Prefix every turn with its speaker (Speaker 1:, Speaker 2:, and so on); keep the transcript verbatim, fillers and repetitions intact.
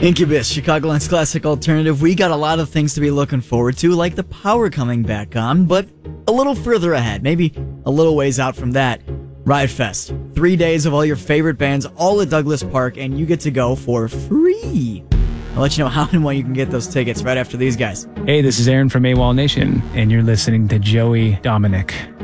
Speaker 1: Incubus, Chicagoland's classic alternative. We got a lot of things to be looking forward to, like the Power coming back on, but a little further ahead, maybe a little ways out from that. Riot Fest. Three days of all your favorite bands, all at Douglas Park, and you get to go for free. I'll let you know how and when you can get those tickets right after these guys.
Speaker 2: Hey, this is Aaron from AWOL Nation, and you're listening to Joey Dominic.